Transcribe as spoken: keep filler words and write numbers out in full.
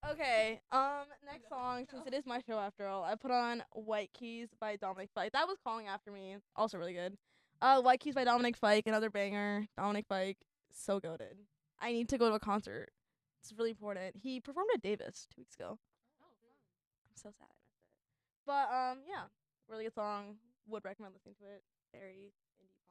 Okay. Um. Next song, since it is my show after all, I put on "White Keys" by Dominic Fike. That was calling after me. Also really good. Uh, "White Keys" by Dominic Fike, another banger. Dominic Fike, so goated. I need to go to a concert. It's really important. He performed at Davis two weeks ago. I'm so sad I missed it. But um, yeah, really good song. Would recommend listening to it. Very indie